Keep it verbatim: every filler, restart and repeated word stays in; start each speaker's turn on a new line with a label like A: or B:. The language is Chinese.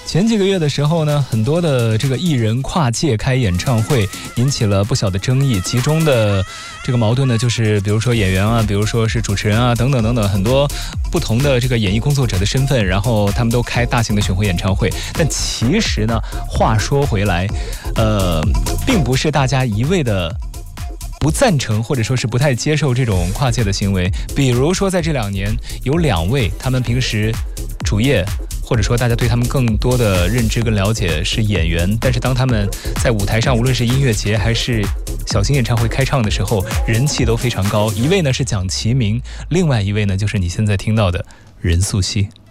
A: 前几个月的时候呢，很多的这个艺人跨界开演唱会，引起了不小的争议。其中的这个矛盾呢，就是比如说演员啊，比如说是主持人啊，等等等等，很多不同的这个演艺工作者的身份，然后他们都开大型的巡回演唱会。但其实呢，话说回来，呃，并不是大家一味的不赞成或者说是不太接受这种跨界的行为。比如说在这两年，有两位他们平时主业或者说大家对他们更多的认知跟了解是演员，但是当他们在舞台上，无论是音乐节还是小型演唱会开唱的时候，人气都非常高。一位呢是蒋奇明，另外一位呢就是你现在听到的任素汐。